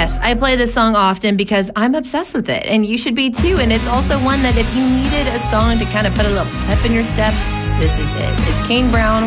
Yes, I play this song often because I'm obsessed with it, and you should be too. And it's also one that if you needed a song to kind of put a little pep in your step, this is it. It's Kane Brown